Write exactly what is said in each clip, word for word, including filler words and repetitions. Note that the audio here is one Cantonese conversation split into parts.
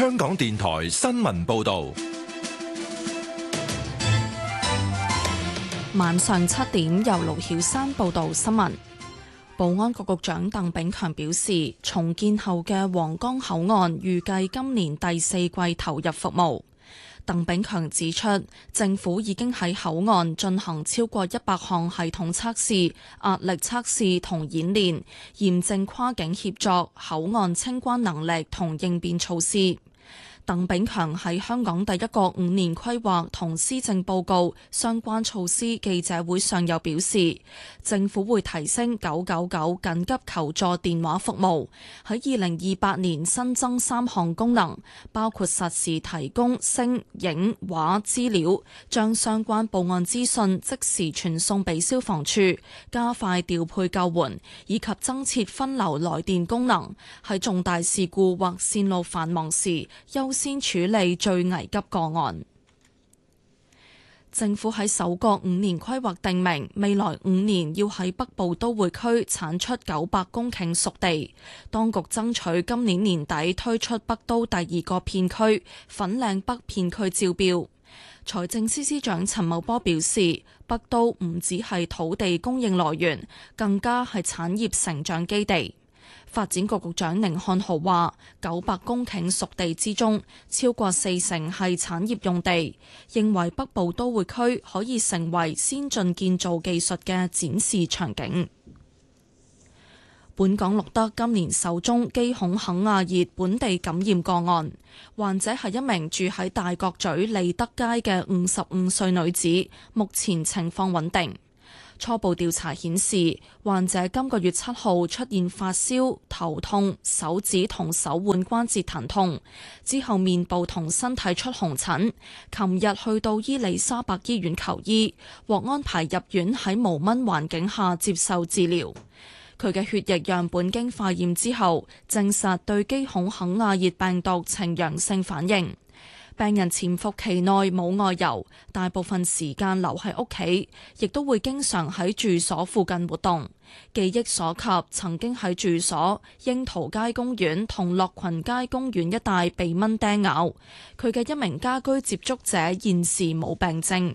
香港電台新聞報道。 晚上七點，由盧曉山報道新聞。保安局局長鄧炳強表示，重建後嘅皇崗口岸預計今年第四季投入服務。鄧炳強指出，政府已經喺口岸進行超過一百項系統測試、壓力測試同演練，驗證跨境協作、口岸清關能力同應變措施。鄧炳強喺香港第一個五年規劃同施政報告相關措施記者會上又表示，政府會提升九九九緊急求助電話服務，喺二零二八年新增三項功能，包括實時提供聲、影、畫資料，將相關報案資訊即時傳送俾消防處，加快調配救援，以及增設分流來電功能，喺重大事故或線路繁忙時優先處理最危急個案。政府喺首個五年規劃定明，未來五年要喺北部都會區產出九百公頃熟地。當局爭取今年年底推出北都第二個片區粉嶺北片區招標。財政司司長陳茂波表示，北都唔只係土地供應來源，更加係產業成長基地。發展局局長寧漢豪話，九百公頃熟地之中，超過四成係產業用地，認為北部都會區可以成為先進建造技術嘅展示場景。本港錄得今年首宗基孔肯亞熱本地感染個案，患者係一名住喺大角咀利德街嘅五十五歲女子，目前情況穩定。初步調查顯示，患者今個月七號出現發燒、頭痛、手指同手腕關節疼痛，之後面部同身體出紅疹。琴日去到伊利沙伯醫院求醫，獲安排入院喺無蚊環境下接受治療。佢嘅血液樣本經化驗之後，證實對基孔肯亞熱病毒呈陽性反應。病人潛伏期內冇外遊，大部分時間留喺屋企，亦都會經常喺住所附近活動。記憶所及，曾經喺住所櫻桃街公園同樂群街公園一帶被蚊叮咬。佢嘅一名家居接觸者現時冇病徵。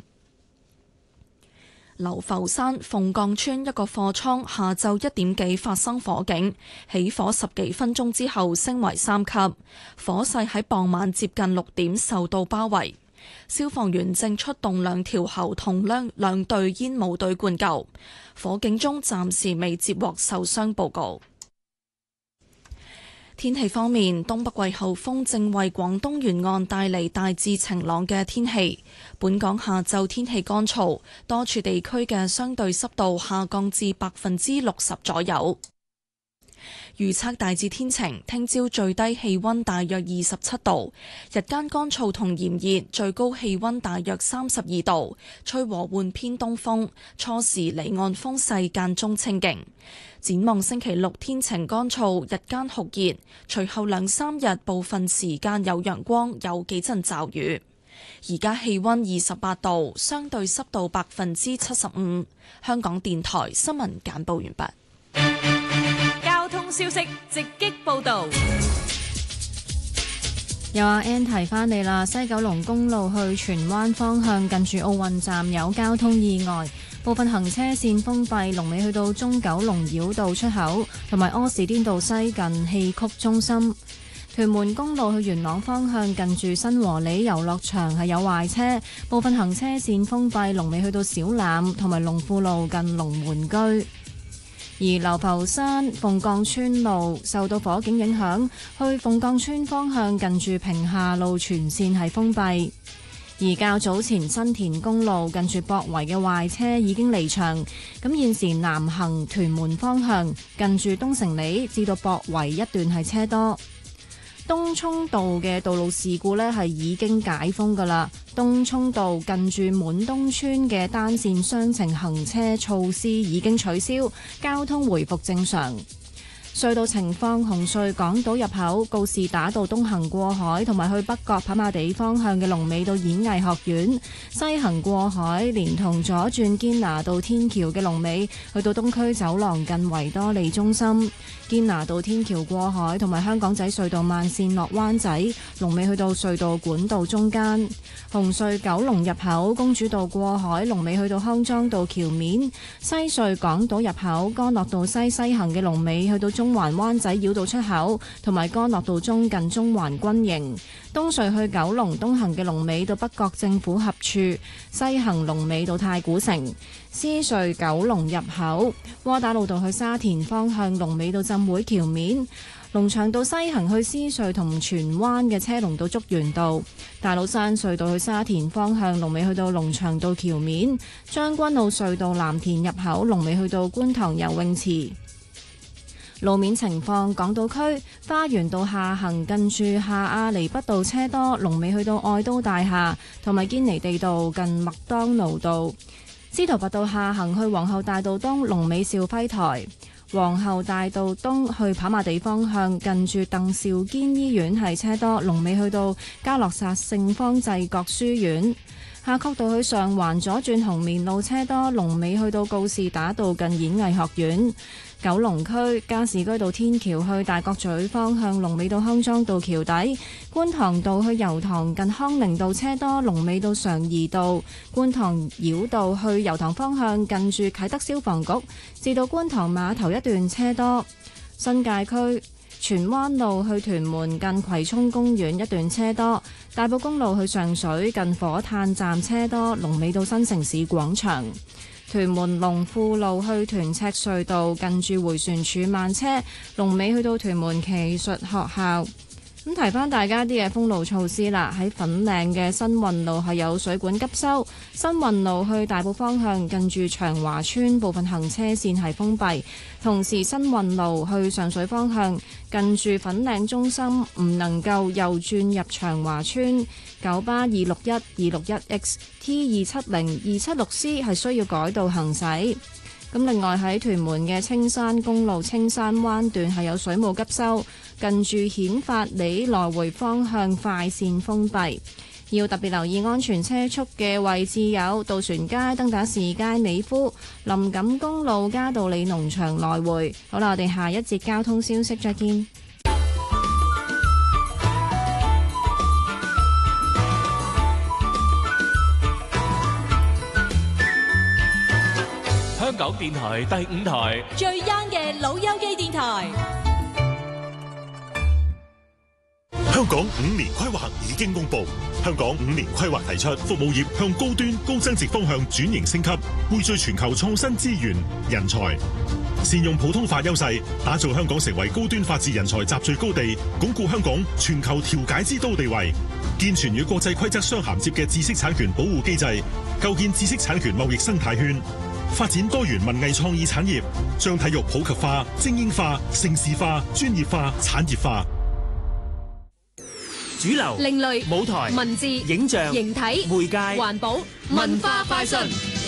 流浮山鳳鋼村一個貨倉下晝一點幾發生火警，起火十幾分鐘之後升為三級，火勢喺傍晚接近六點受到包圍，消防員正出動兩條喉同兩兩隊煙霧隊灌救。火警中暫時未接獲受傷報告。天氣方面，東北季候風正為廣東沿岸帶嚟大致晴朗嘅天氣。本港下晝天氣乾燥，多處地區嘅相對濕度下降至百分之六十左右。預測大致天晴，聽朝最低氣溫大約二十七度，日間乾燥同炎熱，最高氣溫大約三十二度，吹和緩偏東風，初時離岸風勢間中清勁。展望星期六天晴乾燥，日間酷熱，隨後兩三日部分時間有陽光，有幾陣驟雨。而家氣溫二十八度，相對濕度百分之七十五。香港電台新聞簡報完畢。 交通消息直擊報道。 有阿 Ann 提翻你啦，西九龍公路去荃灣方向近住奧運站有交通意外，部分行車線封閉，龍尾去到中九龍繞道出口，同埋柯士甸道西近戲曲中心。屯門公路去元朗方向近住新和里遊樂場係有壞車，部分行車線封閉，龍尾去到小欖，同埋龍富路近龍門居。而流浮山鳳鋼村路受到火警影響，去鳳鋼村方向近住屏廈路全線係封閉。而較早前新田公路近住博圍嘅壞車已經離場，咁現時南行屯門方向近住東城里至到博圍一段係車多。東涌道嘅道路事故呢係已經解封㗎喇，東涌道近住滿東村嘅單線雙程行車措施已經取消，交通回復正常。 隧道情況：紅隧港島入口告士打道東行過海，同埋去北角跑馬地方向嘅龍尾到演藝學院；西行過海，連同左轉堅拿道天橋嘅龍尾去到東區走廊近維多利中心。堅拿道天橋過海同埋香港仔隧道慢線落灣仔，龍尾去到隧道管道中間。紅隧九龍入口公主道過海，龍尾去到康莊道橋面。西隧港島入口干諾道西西行嘅龍尾去到中環灣仔繞道出口，同埋干諾道中近中環軍營。東隧去九龍東行嘅龍尾到北角政府合署，西行龍尾到太古城。獅隧九龍入口窩打老道去沙田方向龍尾到浸會橋面。龍翔道西行去獅隧同荃灣嘅車龍到竹園道。大老山隧道去沙田方向龍尾去到龍翔道橋面。將軍澳隧道藍田入口龍尾去到觀塘游泳池。路面情況：港島區花園道下行近住下亞厘畢道車多，龍尾去到愛都大廈，同埋堅尼地道近麥當勞道。司徒拔道下行去皇后大道東，龍尾兆輝台；皇后大道東去跑馬地方向近住鄧肇堅醫院係車多，龍尾去到嘉諾撒聖方濟各書院。夏慤道去上環左轉紅棉路車多，龍尾去到告士打道近演藝學院。九龍區加士居道天橋去大角咀方向，龍尾到康莊道橋底。觀塘道去油塘近康寧道車多，龍尾到常怡道。觀塘繞道去油塘方向近住啟德消防局至到觀塘碼頭一段車多。新界區荃灣路去屯門近葵涌公園一段車多。大埔公路去上水近火炭站車多，龍尾到新城市廣場。屯門龍富路去屯赤隧道近住迴旋處慢車，龍尾去到屯門技術學校。咁提翻大家啲嘅封路措施啦，喺粉嶺嘅新運路係有水管急修，新運路去大埔方向近住長華村部分行車線係封閉，同時新運路去上水方向近住粉嶺中心唔能夠右轉入長華村。九巴二六一、二六一 X、T 二七零、二七六 C 係需要改道行駛。咁另外喺屯門嘅青山公路青山灣段係有水務急修，近住顯發里來回方向快線封閉。要特別留意安全車速嘅位置有渡船街、登打士街、美孚、林錦公路嘉道理農場來回。好啦，我哋下一節交通消息再見。 香港電台第五台最 young 嘅老友記電台。 香港五年規劃已經公布，香港五年規劃提出服務業向高端高增值方向轉型升級，匯聚全球創新資源、人才，善用普通話優勢，打造香港成為高端法治人才集聚高地，鞏固香港全球調解之都地位，健全與國際規則相銜接嘅知識產權保護機制，構建知識產權貿易生態圈，發展多元文藝創意產業，將體育普及化、精英化、盛事化、專業化、產業化。 主流、 另類、 舞台、 文字、 影像、 形體、 媒介、 環保、文化快訊。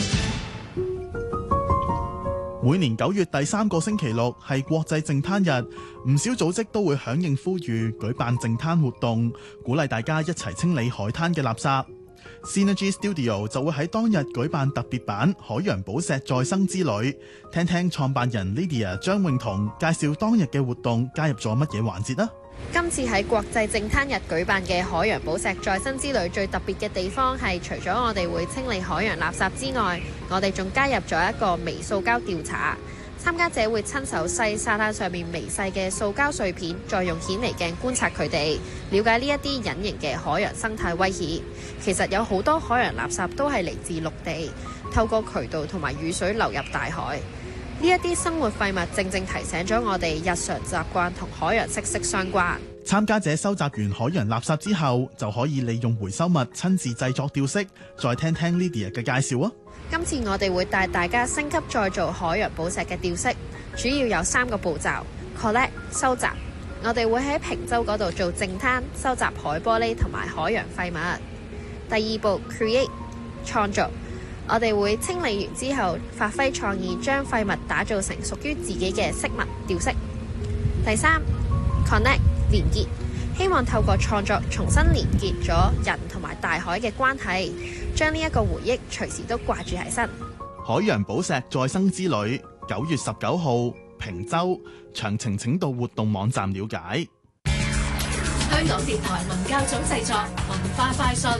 每年九月第三個星期六係國際淨灘日，唔少組織都會響應呼籲，舉辦淨灘活動，鼓勵大家一齊清理海灘嘅垃圾。Synergy Studio 就會喺當日舉辦特別版海洋寶石再生之旅，聽聽創辦人 Lydia 張詠彤介紹當日嘅活動加入咗乜嘢環節啊？ 今次喺國際淨灘日舉辦嘅海洋寶石再生之旅最特別嘅地方係，除咗我哋會清理海洋垃圾之外，我哋仲加入咗一個微塑膠調查。參加者會親手細沙灘上面微細嘅塑膠碎片，再用顯微鏡觀察佢哋，了解呢一啲隱形嘅海洋生態威脅。其實有好多海洋垃圾都係嚟自陸地，透過渠道同埋雨水流入大海。呢一啲生活廢物正正提醒咗我哋日常習慣同海洋息息相關。 參加者收集完海洋垃圾之後，就可以利用回收物親自製作吊飾。再聽聽 Lydia 嘅介紹啊！ 今次我哋會帶大家升級再做海洋寶石嘅吊飾，主要有三個步驟 ：collect 收集。我哋會喺坪洲嗰度做淨灘，收集海玻璃同埋海洋廢物。第二步 create 創造。我哋會清理完之後，發揮創意，將廢物打造成屬於自己嘅飾物吊飾。 第三 ，connect 連結，希望透過創作重新連結咗人同埋大海嘅關係，將呢一個回憶隨時都掛住喺身。 海洋寶石再生之旅，九月十九號坪洲，詳情請到活動網站了解。 香港電台文教組製作文化快訊。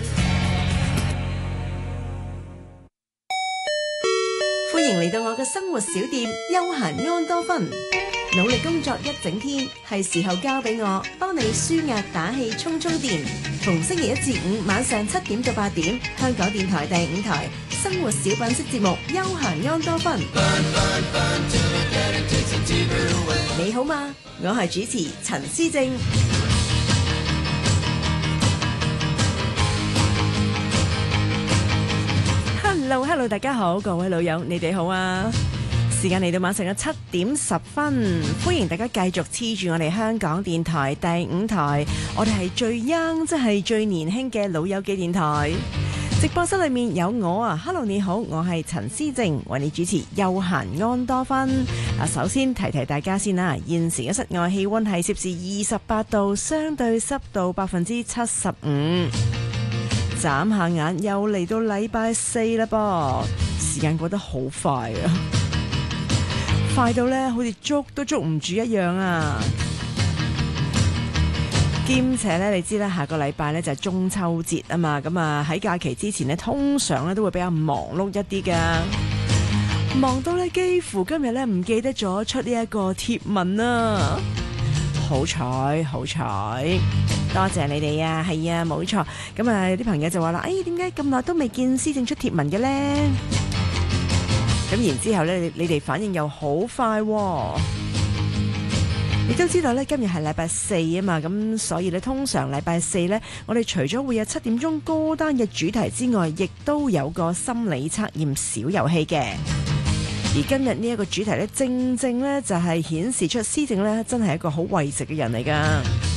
歡迎嚟到我嘅生活小店休閒安多芬。努力工作一整天，係時候交俾我幫你舒壓打氣充充電。逢星期一至五晚上七點到八點，香港電台第五台生活小品式節目休閒安多芬。你好嗎？我係主持陳思正。Hello Hello， 大家好，各位老友，你哋好啊！時間嚟到晚上嘅七點十分，歡迎大家繼續黐住我哋香港電台第五台，我哋係最 young， 即係最年輕嘅老友記電台。直播室裏面有我啊 ，Hello 你好，我係陳思正，為你主持休閒安多芬。啊，首先提提大家先啦，現時嘅室外氣溫係攝氏二十八度，相對濕度百分之七十五。眨下眼又嚟到禮拜四啦噃，時間過得好快啊，快到咧好似捉都捉唔住一樣啊！兼且咧，你知啦，下個禮拜咧就係中秋節啊嘛，咁啊喺假期之前咧，通常咧都會比較忙碌一啲噶，忙到咧幾乎今日咧唔記得咗出呢一個貼文啊！好彩好彩，多謝你哋啊，係啊，冇錯。咁啊，有啲朋友就話啦，哎，點解咁耐都未見思正出貼文嘅呢？咁然之後咧，你你哋反應又好快喎。你都知道咧，今日係禮拜四啊嘛，咁所以咧，通常禮拜四咧，我哋除咗會有七點鐘歌單嘅主題之外，亦都有個心理測驗小遊戲嘅。而今日呢一個主題咧，正正咧就係顯示出思正咧真係一個好慰藉嘅人嚟噶。